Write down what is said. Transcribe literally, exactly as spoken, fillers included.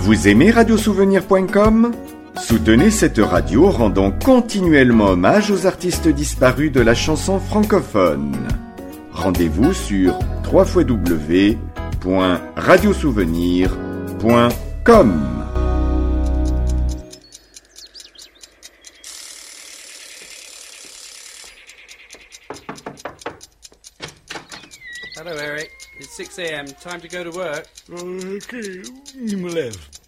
Vous aimez radiosouvenir point com ? Soutenez cette radio rendant continuellement hommage aux artistes disparus de la chanson francophone. Rendez-vous sur w w w point radiosouvenir point com. Hello, Eric. It's six a.m. Time to go to work. Okay, je me lève.